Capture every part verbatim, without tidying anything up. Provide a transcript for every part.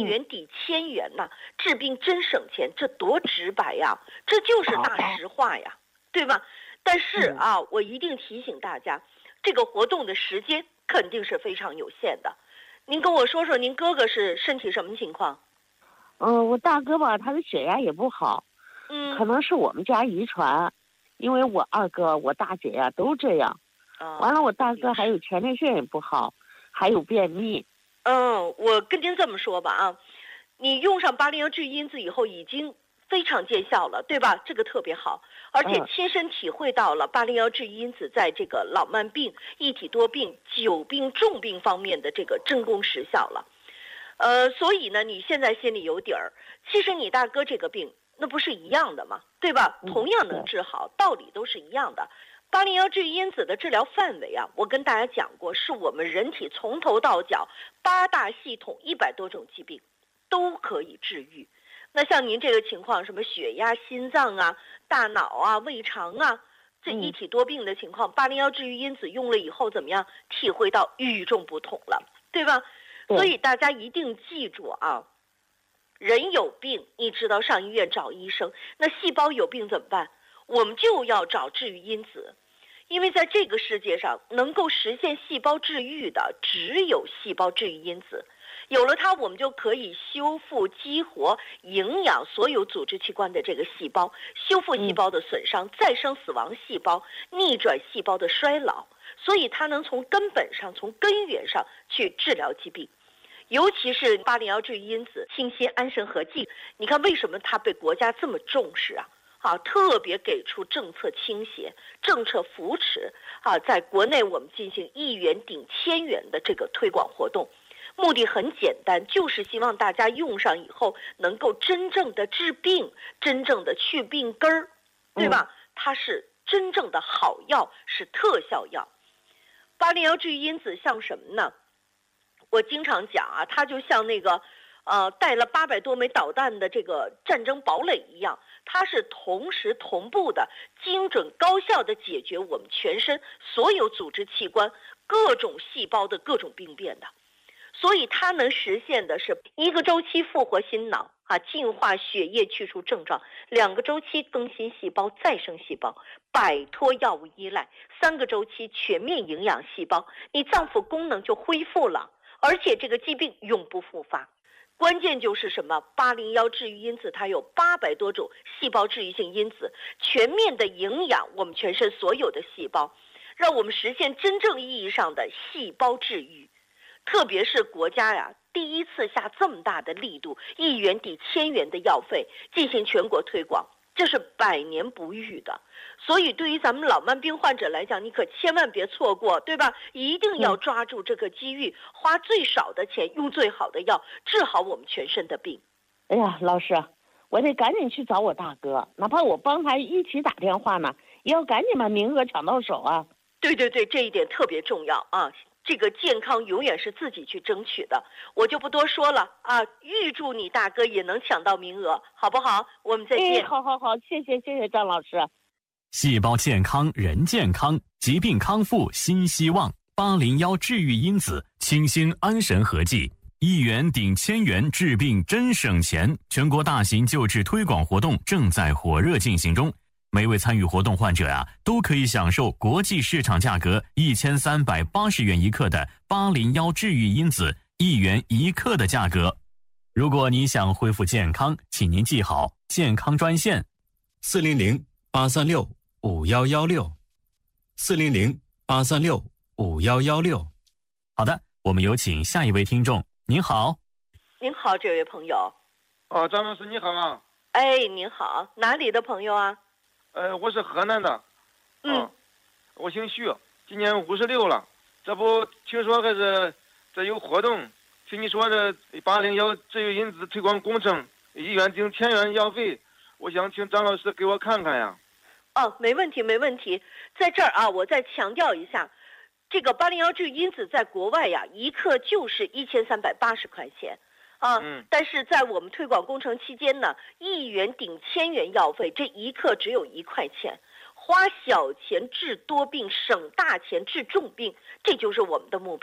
元抵千元呐、啊，治病真省钱，这多直白呀，这就是大实话呀，对吧？但是啊，我一定提醒大家，这个活动的时间肯定是非常有限的。您跟我说说，您哥哥是身体什么情况？ 嗯，我大哥吧，他的血压也不好， 嗯， 可能是我们家遗传，因为我二哥、我大姐呀、都这样。 啊， 完了，我大哥还有前列腺也不好，还有便秘。 嗯，我跟您这么说吧啊，你用上八零幺治愈因子以后已经非常见效了，对吧？这个特别好，而且亲身体会到了八零幺治愈因子在这个老慢病、一体多病、久病、重病方面的这个真功实效了。呃，所以呢，你现在心里有底儿。其实你大哥这个病，那不是一样的吗？对吧？同样能治好，道理都是一样的。八零幺治愈因子的治疗范围啊，我跟大家讲过，是我们人体从头到脚八大系统一百多种疾病都可以治愈。那像您这个情况，什么血压、心脏啊、大脑啊、胃肠啊，这一体多病的情况，八零幺治愈因子用了以后怎么样？体会到与众不同了，对吧？所以大家一定记住啊，人有病，你知道上医院找医生，那细胞有病怎么办？我们就要找治愈因子，因为在这个世界上能够实现细胞治愈的只有细胞治愈因子，有了它，我们就可以修复、激活、营养所有组织器官的这个细胞，修复细胞的损伤，再生死亡细胞，逆转细胞的衰老，所以它能从根本上、从根源上去治疗疾病。尤其是八零幺治愈因子清心安神合剂，你看为什么它被国家这么重视啊？啊，特别给出政策倾斜、政策扶持啊，在国内我们进行一元顶千元的这个推广活动，目的很简单，就是希望大家用上以后能够真正的治病，真正的去病根儿，对吧？它是真正的好药，是特效药。八零幺治愈因子像什么呢？我经常讲啊，它就像那个，呃，带了八百多枚导弹的这个战争堡垒一样，它是同时同步的、精准高效的解决我们全身所有组织器官、各种细胞的各种病变的。所以它能实现的是一个周期复活心脑啊，净化血液，去除症状；两个周期更新细胞，再生细胞，摆脱药物依赖；三个周期全面营养细胞，你脏腑功能就恢复了。而且这个疾病永不复发，关键就是什么？八零幺治愈因子它有八百多种细胞治愈性因子，全面的营养我们全身所有的细胞，让我们实现真正意义上的细胞治愈。特别是国家呀，第一次下这么大的力度，一元抵千元的药费进行全国推广，这是百年不遇的。所以对于咱们老慢病患者来讲，你可千万别错过，对吧？一定要抓住这个机遇，花最少的钱，用最好的药，治好我们全身的病。 哎呀，老师，我得赶紧去找我大哥，哪怕我帮他一起打电话呢，也要赶紧把名额抢到手啊。 对对对，这一点特别重要啊！这个健康永远是自己去争取的，我就不多说了啊！预祝你大哥也能抢到名额，好不好？我们再见。 哎，好好好，谢谢谢谢张老师。 细胞健康人健康，疾病康复新希望。八零幺治愈因子，清心安神合剂，一元顶千元，治病真省钱。全国大型救治推广活动正在火热进行中，每位参与活动患者啊，都可以享受国际市场价格一千三百八十元一克的八零幺治愈因子一元一克的价格。如果你想恢复健康，请您记好健康专线：四零零八三六五幺幺六，四零零八三六五幺幺六。好的，我们有请下一位听众。您好。 您好，这位朋友。 哦，张老师你好啊。 哎，您好，哪里的朋友啊？ 呃，我是河南的。 嗯。 哦、我姓徐，今年五十六了。这不听说还是这有活动，听你说这八零幺治愈因子推广工程，一元顶千元药费，我想请张老师给我看看呀。 哦，没问题，没问题。在这儿啊，我再强调一下，这个八零幺治愈因子在国外呀，一克就是一千三百八十块钱啊。 嗯。 但是在我们推广工程期间呢，一元顶千元药费，这一克只有一块钱，花小钱治多病，省大钱治重病，这就是我们的目标。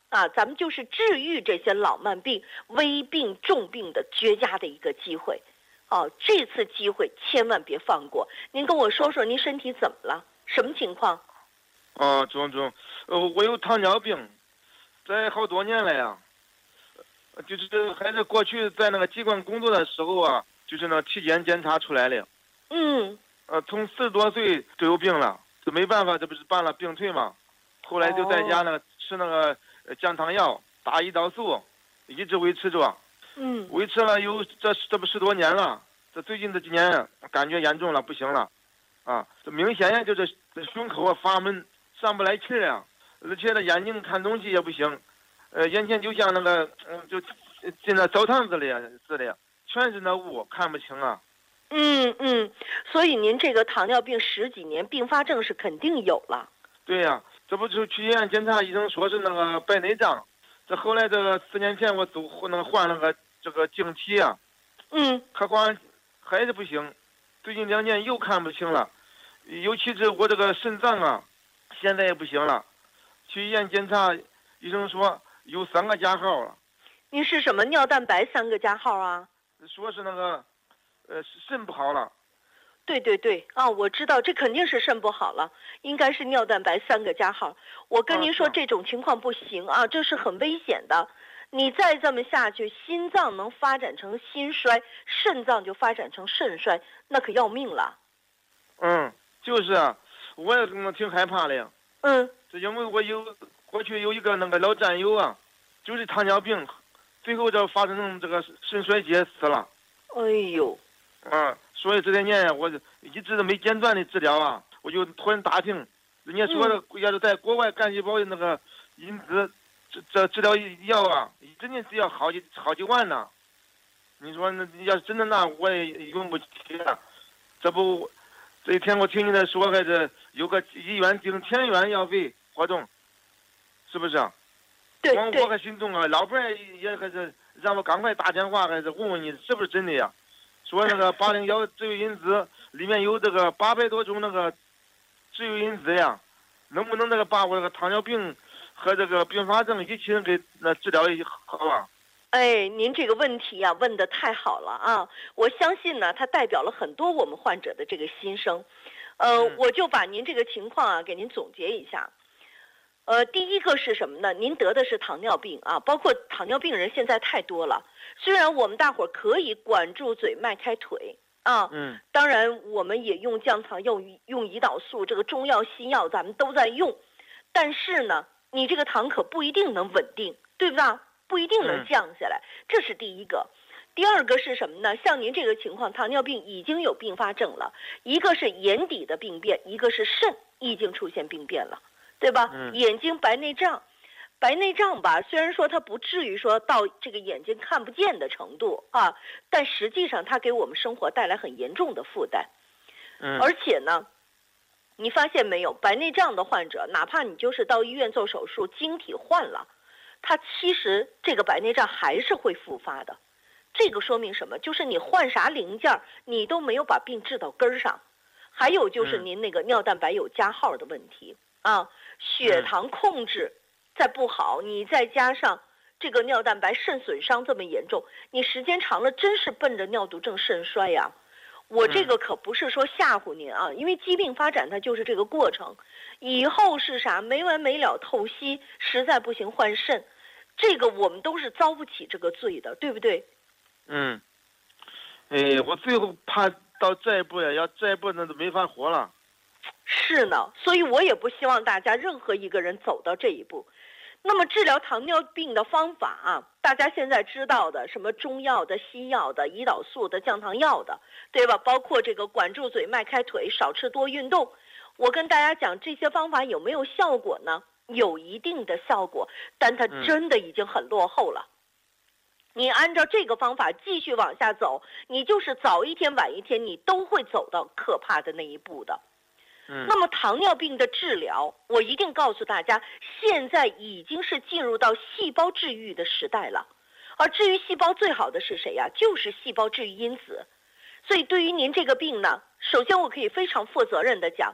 啊，咱们就是治愈这些老慢病、危病、重病的绝佳的一个机会。哦，这次机会千万别放过。您跟我说说，您身体怎么了？什么情况？ 啊，总总，呃，我有糖尿病，在好多年了呀。就是还是过去在那个机关工作的时候啊，就是那体检检查出来了。 嗯。 呃，从四十多岁就有病了，这没办法，这不是办了病退嘛。后来就在家那个吃那个降糖药、打胰岛素，一直维持着。 嗯。 维持了有这这不十多年了，这最近这几年感觉严重了，不行了，啊，这明显呀就是胸口啊发闷，上不来气儿啊，而且这眼睛看东西也不行，呃，眼前就像那个嗯，就进了澡堂子里似的，全是那雾，看不清啊。 嗯嗯，所以您这个糖尿病十几年并发症是肯定有了。 对呀、啊，这不就去医院检查，医生说是那个白内障。这后来这个四年前我走那个换了个这个晶体啊， 嗯， 可光还是不行，最近两年又看不清了，尤其是我这个肾脏啊，现在也不行了。去医院检查，医生说有三个加号了。 您是什么尿蛋白三个加号啊？ 说是那个。呃，肾不好了。 对对对啊，我知道这肯定是肾不好了，应该是尿蛋白三个加号。我跟您说，这种情况不行啊，这是很危险的。你再这么下去，心脏能发展成心衰，肾脏就发展成肾衰，那可要命了。 嗯，就是啊，我也挺害怕的呀。 嗯， 这因为我有过去有一个那个老战友啊，就是糖尿病，最后这发生成这个肾衰竭死了。 哎呦。 啊，所以这些年呀，我一直都没间断的治疗啊，我就突然打听，人家说的要是在国外干细胞的那个因子这这治疗药啊，真的是要好几好几万呢。你说那要是真的那我也用不起啊。这不，这一天我听你在说，还是有个一元顶千元药费活动，是不是？ 对对。 我我还心动啊，老伴儿也还是让我赶快打电话，还是问问你是不是真的呀？说那个八零幺治愈因子里面有这个八百多种那个治愈因子呀，能不能那个把我这个糖尿病和这个并发症一起给那治疗一好啊？ 哎，您这个问题呀、啊、问得太好了啊！我相信呢，它代表了很多我们患者的这个心声。呃， 嗯、 我就把您这个情况啊给您总结一下。呃，第一个是什么呢？您得的是糖尿病啊，包括糖尿病人现在太多了。虽然我们大伙儿可以管住嘴、迈开腿啊， 嗯， 当然我们也用降糖药、用胰岛素，这个中药、西药咱们都在用，但是呢，你这个糖可不一定能稳定，对不对？不一定能降下来，嗯、这是第一个。第二个是什么呢？像您这个情况，糖尿病已经有并发症了，一个是眼底的病变，一个是肾已经出现病变了。对吧？ 嗯、 眼睛白内障，白内障吧，虽然说它不至于说到这个眼睛看不见的程度啊，但实际上它给我们生活带来很严重的负担。 嗯， 而且呢，你发现没有，白内障的患者，哪怕你就是到医院做手术，晶体换了，他其实这个白内障还是会复发的。这个说明什么？就是你换啥零件，你都没有把病治到根儿上。还有就是您那个尿蛋白有加号的问题。啊，血糖控制再不好，你再加上这个尿蛋白肾损伤这么严重，你时间长了真是奔着尿毒症肾衰呀。我这个可不是说吓唬您啊，因为疾病发展它就是这个过程，以后是啥没完没了透析，实在不行换肾，这个我们都是遭不起这个罪的，对不对？ 嗯，哎，我最后怕到这一步呀，要这一步那都没法活了。 是呢，所以我也不希望大家任何一个人走到这一步。那么治疗糖尿病的方法啊，大家现在知道的，什么中药的、西药的、胰岛素的、降糖药的，对吧？包括这个管住嘴、迈开腿、少吃多运动。我跟大家讲，这些方法有没有效果呢？有一定的效果，但它真的已经很落后了。嗯、你按照这个方法继续往下走，你就是早一天晚一天，你都会走到可怕的那一步的。那么糖尿病的治疗，我一定告诉大家，现在已经是进入到细胞治愈的时代了。而治愈细胞最好的是谁呀？就是细胞治愈因子。所以对于您这个病呢，首先我可以非常负责任的讲，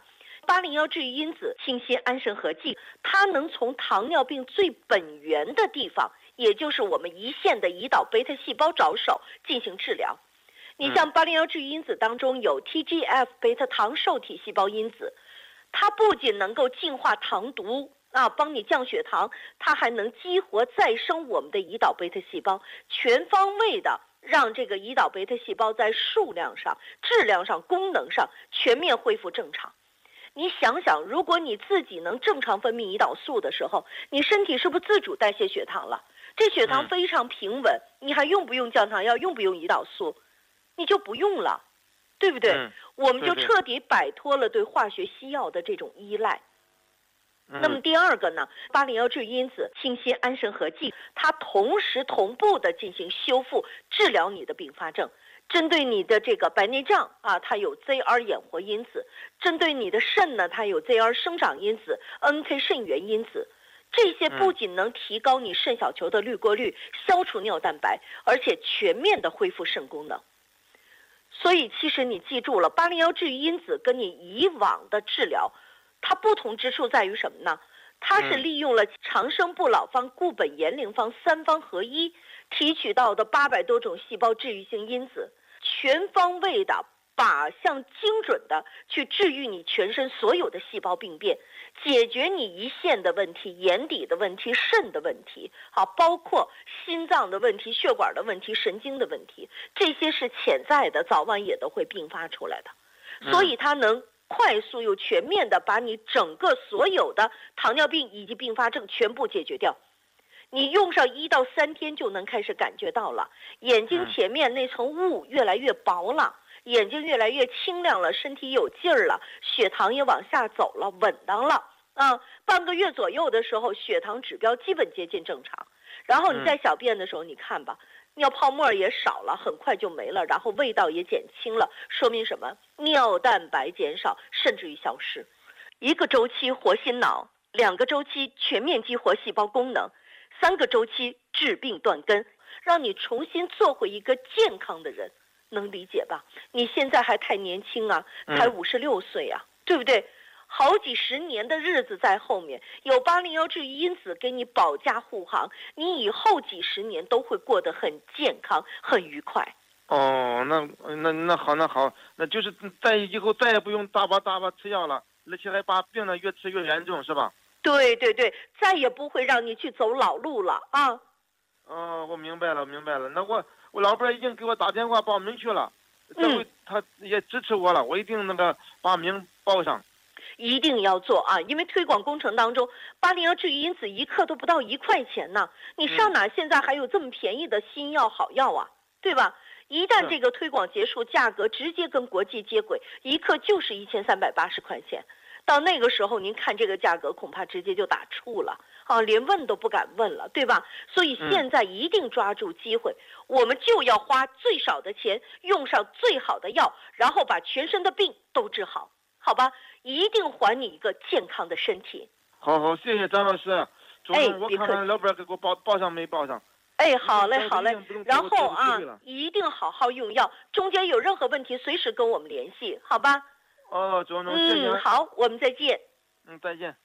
八零幺治愈因子清新安神合剂，它能从糖尿病最本源的地方，也就是我们胰腺的胰岛贝塔细胞着手进行治疗。你像八零幺治愈因子当中有 T G F 贝塔糖受体细胞因子，它不仅能够净化糖毒啊，帮你降血糖，它还能激活再生我们的胰岛贝塔细胞，全方位的让这个胰岛贝塔细胞在数量上、质量上、功能上全面恢复正常。你想想，如果你自己能正常分泌胰岛素的时候，你身体是不是自主代谢血糖了？这血糖非常平稳，你还用不用降糖药？用不用胰岛素？你就不用了，对不对？ 嗯、 我们就彻底摆脱了对化学西药的这种依赖。 嗯、 那么第二个呢，八零幺治愈因子清新安神合剂，它同时同步的进行修复治疗你的并发症。针对你的这个白内障啊，它有 Z R 眼活因子；针对你的肾呢，它有 Z R 生长因子、N K 肾源因子。这些不仅能提高你肾小球的滤过率，消除尿蛋白，而且全面的恢复肾功能。所以其实你记住了，八零幺治愈因子跟你以往的治疗，它不同之处在于什么呢？它是利用了长生不老方、固本延龄方三方合一提取到的八百多种细胞治愈性因子，全方位的靶向精准的去治愈你全身所有的细胞病变，解决你胰腺的问题、眼底的问题、肾的问题，好，包括心脏的问题、血管的问题、神经的问题，这些是潜在的，早晚也都会并发出来的。所以它能快速又全面的把你整个所有的糖尿病以及并发症全部解决掉。你用上一到三天就能开始感觉到了，眼睛前面那层雾越来越薄了，眼睛越来越清亮了，身体有劲儿了，血糖也往下走了，稳当了啊！半个月左右的时候，血糖指标基本接近正常。然后你在小便的时候，你看吧，尿泡沫也少了，很快就没了，然后味道也减轻了，说明什么？尿蛋白减少，甚至于消失。一个周期活心脑，两个周期全面激活细胞功能，三个周期治病断根，让你重新做回一个健康的人，能理解吧？你现在还太年轻啊，才五十六岁啊，对不对？好几十年的日子在后面，有八零幺治愈因子给你保驾护航，你以后几十年都会过得很健康、很愉快。 哦，那那那好，那好，那就是再以后再也不用大把大把吃药了，而且还把病呢越吃越严重，是吧？对对对，再也不会让你去走老路了啊！ 哦，我明白了，明白了。那我我老伴已经给我打电话报名去了，这回他也支持我了，我一定那个把名报上。 一定要做啊！因为推广工程当中，八零幺治愈因子一克都不到一块钱呢，你上哪现在还有这么便宜的新药好药啊？对吧？一旦这个推广结束，价格直接跟国际接轨，一克就是一千三百八十块钱。到那个时候，您看这个价格恐怕直接就打怵了啊，连问都不敢问了，对吧？所以现在一定抓住机会，我们就要花最少的钱，用上最好的药，然后把全身的病都治好，好吧？一定还你一个健康的身体。 好好，谢谢张老师。哎，我看看老板给我报报上没报上。 哎，好嘞，好嘞。然后啊，一定好好用药，中间有任何问题随时跟我们联系，好吧？ 哦，周总，谢谢。 嗯，好，我们再见。 嗯，再见。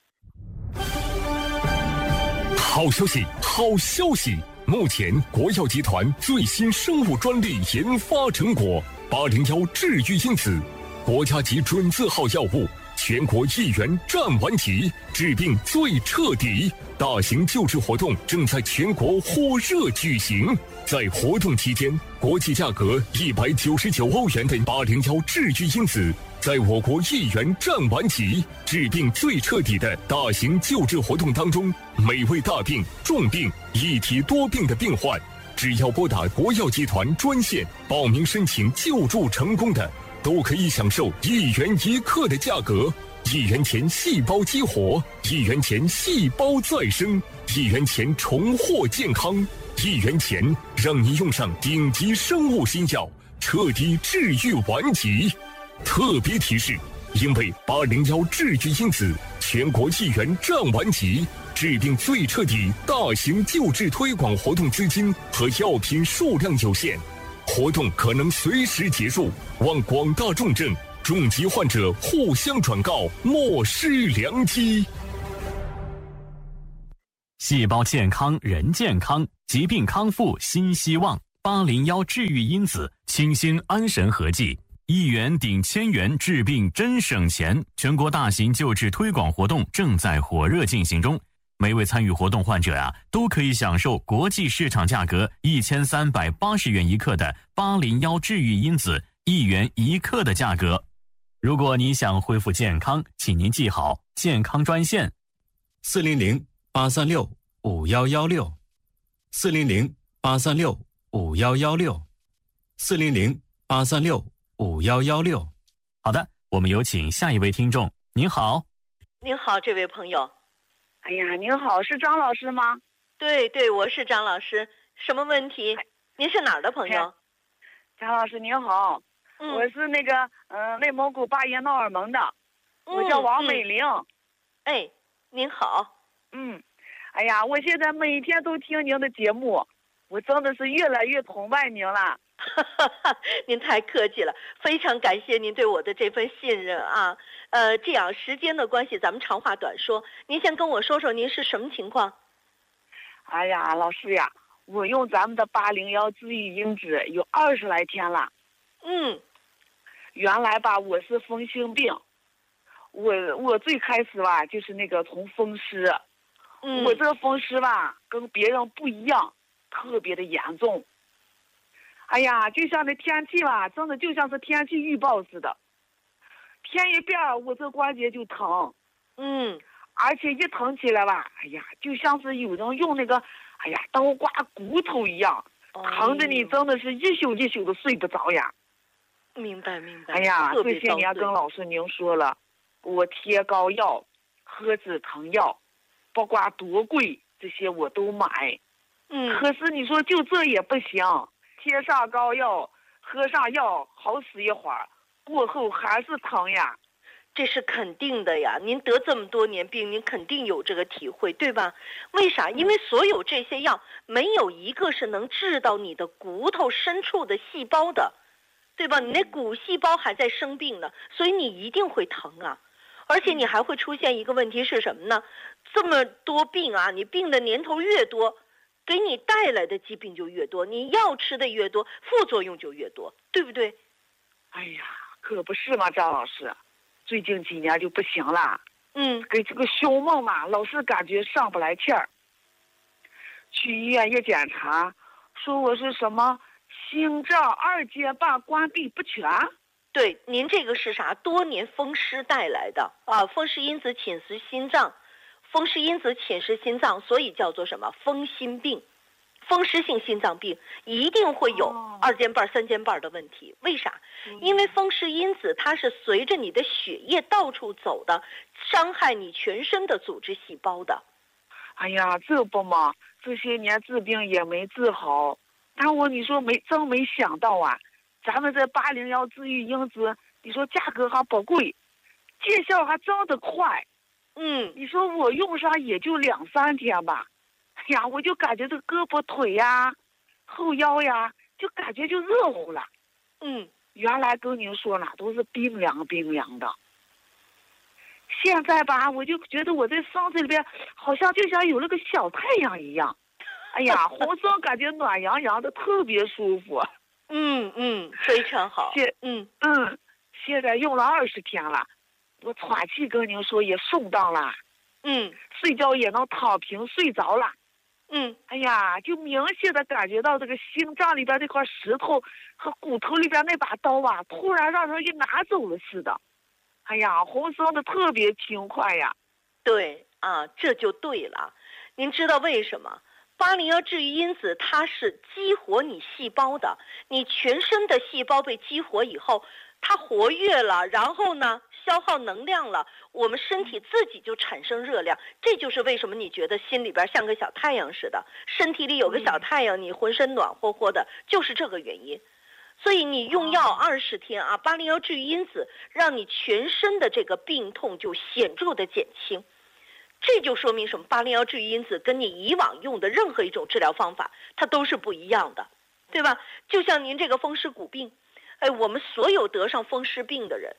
好消息，好消息！目前国药集团最新生物专利研发成果八零幺治愈因子，国家级准字号药物，全国一元占完齐，治病最彻底。大型救治活动正在全国火热举行。在活动期间，国际价格一百九十九欧元的八零幺治愈因子，在我国一元占完齐，治病最彻底的大型救治活动当中，每位大病、重病、一体多病的病患，只要拨打国药集团专线报名申请救助成功的，都可以享受一元一克的价格。一元钱细胞激活，一元钱细胞再生，一元钱重获健康，一元钱让你用上顶级生物新药，彻底治愈顽疾。特别提示，因为八零幺治愈因子全国一元占完齐，治病最彻底大型救治推广活动资金和药品数量有限，活动可能随时结束，望广大重症重疾患者互相转告，莫失良机。 细胞健康人健康，疾病康复新希望。八零幺治愈因子，清新安神合剂，一元顶千元，治病真省钱。全国大型救治推广活动正在火热进行中，每位参与活动患者啊，都可以享受国际市场价格一千三百八十元一克的八零幺治愈因子，一元一克的价格。如果你想恢复健康，请您记好健康专线：四零零八三六五幺幺六，四零零八三六五幺幺六，四零零八三六五幺幺六。好的，我们有请下一位听众。您好。 您好，这位朋友。 哎呀，您好，是张老师吗？ 对对，我是张老师。什么问题？您是哪儿的朋友？ 张老师您好， 嗯、 我是那个嗯、呃、内蒙古巴彦淖尔盟的，我叫王美玲。 嗯嗯、哎，您好。 嗯，哎呀，我现在每天都听您的节目，我真的是越来越崇拜您了。 您太客气了，非常感谢您对我的这份信任啊。呃，这样时间的关系，咱们长话短说。您先跟我说说您是什么情况？ 哎呀，老师呀，我用咱们的八零幺治愈因子有二十来天了。 嗯。 原来吧，我是风性病，我我最开始吧就是那个从风湿， 嗯， 我这个风湿吧跟别人不一样，特别的严重。哎呀，就像那天气吧，真的就像是天气预报似的，天一变我这关节就疼， 嗯， 而且一疼起来吧，哎呀，就像是有人用那个，哎呀，刀刮骨头一样，疼的你真的是一宿一宿的睡不着呀。 明白明白。 哎呀，这些年跟老师您说了，我贴膏药、喝止疼药，包括多贵这些我都买， 嗯， 可是你说就这也不行。贴上膏药，喝上药，好使一会儿，过后还是疼呀。 这是肯定的呀，您得这么多年病，您肯定有这个体会，对吧？为啥？因为所有这些药没有一个是能治到你的骨头深处的细胞的，对吧？你那骨细胞还在生病呢，所以你一定会疼啊。而且你还会出现一个问题是什么呢？这么多病啊，你病的年头越多，给你带来的疾病就越多，你药吃的越多，副作用就越多，对不对？ 哎呀，可不是嘛，张老师，最近几年就不行了。 嗯， 给这个胸闷嘛，老是感觉上不来气儿。去医院一检查，说我是什么心脏二阶瓣关闭不全。 对，您这个是啥？多年风湿带来的啊，风湿因子侵蚀心脏。风湿因子侵蚀心脏，所以叫做什么风心病，风湿性心脏病一定会有二尖瓣、三尖瓣的问题。为啥？因为风湿因子它是随着你的血液到处走的，伤害你全身的组织细胞的。 哎呀，这不嘛，这些年治病也没治好。但我你说没真没想到啊，咱们这八零幺治愈因子，你说价格还不贵，见效还真的快。 嗯， 你说我用上也就两三天吧，哎呀，我就感觉这胳膊腿呀、后腰呀，就感觉就热乎了。 嗯， 原来跟您说呢，都是冰凉冰凉的。现在吧，我就觉得我这身子里边好像就像有那个小太阳一样，哎呀，浑身感觉暖洋洋的，特别舒服。 嗯嗯，非常好。 现嗯嗯，现在用了二十天了。我喘气跟您说也顺当了， 嗯， 睡觉也能躺平睡着了， 嗯， 哎呀，就明显的感觉到这个心脏里边这块石头和骨头里边那把刀啊，突然让人给拿走了似的，哎呀，浑身的特别轻快呀。 对啊，这就对了。您知道为什么？八零幺治愈因子它是激活你细胞的，你全身的细胞被激活以后，它活跃了，然后呢消耗能量了，我们身体自己就产生热量。这就是为什么你觉得心里边像个小太阳似的，身体里有个小太阳，你浑身暖和和的，就是这个原因。所以你用药二十天啊，八零幺治愈因子让你全身的这个病痛就显著的减轻。这就说明什么？八零幺治愈因子跟你以往用的任何一种治疗方法，它都是不一样的，对吧？就像您这个风湿骨病，哎，我们所有得上风湿病的人，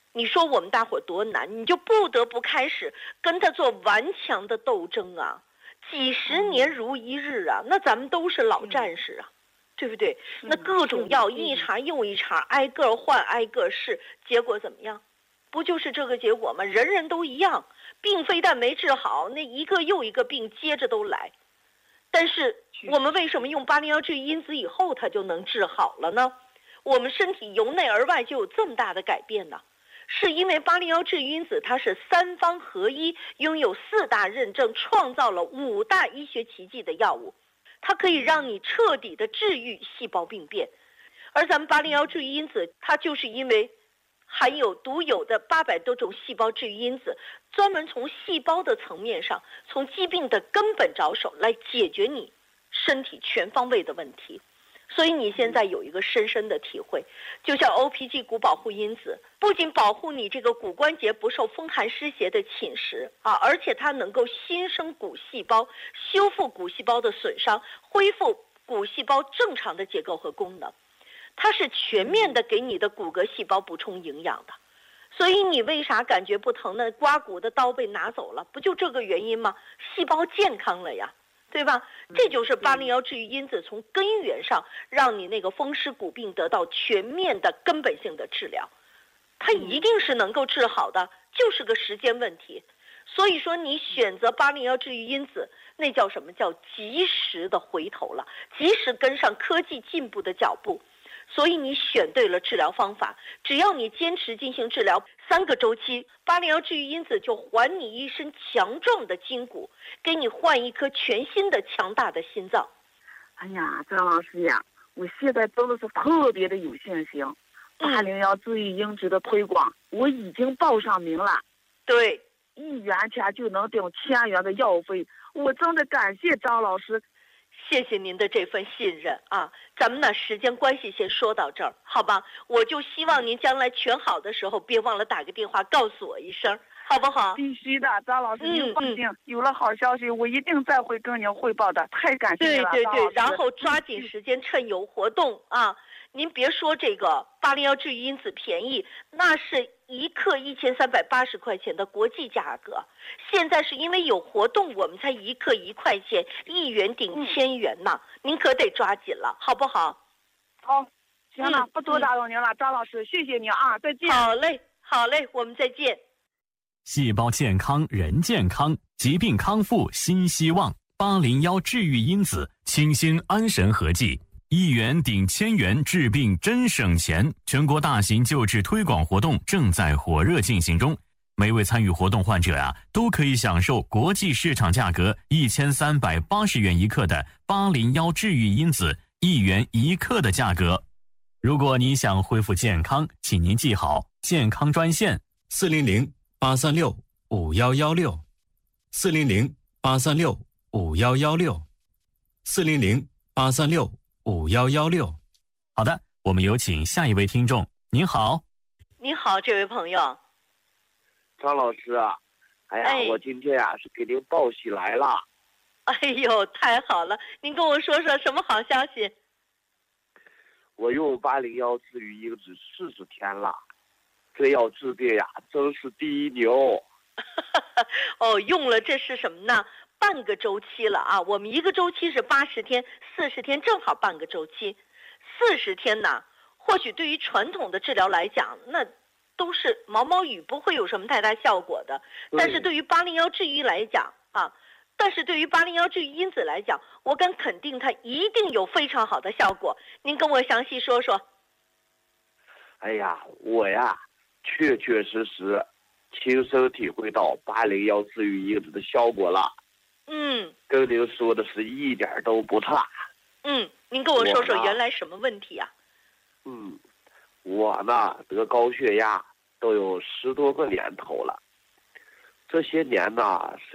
你说我们大伙多难，你就不得不开始跟他做顽强的斗争啊！几十年如一日啊，那咱们都是老战士啊，对不对？那各种药一茬又一茬，挨个换，挨个试，结果怎么样？不就是这个结果吗？人人都一样，病非但没治好，那一个又一个病接着都来。但是我们为什么用八零幺治愈因子以后它就能治好了呢？我们身体由内而外就有这么大的改变呢？是因为八零幺治愈因子它是三方合一，拥有四大认证，创造了五大医学奇迹的药物，它可以让你彻底的治愈细胞病变。而咱们八零幺治愈因子，它就是因为含有独有的八百多种细胞治愈因子，专门从细胞的层面上，从疾病的根本着手来解决你身体全方位的问题。所以你现在有一个深深的体会，就像 O P G 骨保护因子，不仅保护你这个骨关节不受风寒湿邪的侵蚀啊，而且它能够新生骨细胞，修复骨细胞的损伤，恢复骨细胞正常的结构和功能。它是全面的给你的骨骼细胞补充营养的。所以你为啥感觉不疼呢？刮骨的刀被拿走了，不就这个原因吗？细胞健康了呀，对吧？这就是八零幺治愈因子从根源上让你那个风湿骨病得到全面的根本性的治疗，它一定是能够治好的，就是个时间问题。所以说你选择八零幺治愈因子，那叫什么？叫及时的回头了，及时跟上科技进步的脚步。所以你选对了治疗方法，只要你坚持进行治疗三个周期，八零幺治愈因子就还你一身强壮的筋骨，给你换一颗全新的强大的心脏。 哎呀，张老师呀，我现在真的是特别的有信心。八零幺治愈因子的推广，我已经报上名了。 对， 一元钱就能顶千元的药费，我真的感谢张老师。 谢谢您的这份信任啊！咱们呢，时间关系先说到这儿，好吧？我就希望您将来全好的时候，别忘了打个电话告诉我一声，好不好？ 必须的，张老师， 嗯、 您放心，嗯、有了好消息，我一定再会跟您汇报的。太感谢您了， 对对对，然后抓紧时间，趁有活动啊！您别说这个八零幺治愈因子便宜，那是一克一千三百八十块钱的国际价格，现在是因为有活动，我们才一克一块钱，一元顶千元呐、嗯！您可得抓紧了，好不好？ 好，行了， 嗯、 不多打扰您了，嗯、张老师，谢谢您啊，再见。 好嘞，好嘞，我们再见。 细胞健康，人健康，疾病康复新希望。八零幺治愈因子，清新安神合剂。一元顶千元，治病真省钱！全国大型救治推广活动正在火热进行中，每位参与活动患者啊，都可以享受国际市场价格一千三百八十元一克的八零幺治愈因子一元一克的价格。如果你想恢复健康，请您记好健康专线四零零八三六五幺幺六，四零零八三六五幺幺六，四零零八三六。五幺幺六，好的，我们有请下一位听众。您好， 你好，这位朋友， 张老师啊，哎呀，哎我今天啊是给您报喜来了。 哎呦，太好了！您跟我说说什么好消息？ 我用八零幺治愈因子四十天了，这药治病呀，真是第一牛。 哦，用了这是什么呢？半个周期了啊！我们一个周期是八十天，四十天正好半个周期。四十天呢，或许对于传统的治疗来讲，那都是毛毛雨，不会有什么太大效果的。但是对于八零幺治愈来讲啊，但是对于八零幺治愈因子来讲，我敢肯定它一定有非常好的效果。您跟我详细说说。 哎呀，我呀，确确实实亲身体会到八零幺治愈因子的效果了。 嗯， 跟您说的是一点都不差。 嗯，您跟我说说原来什么问题啊？ 嗯，我呢得高血压都有十多个年头了，这些年呢。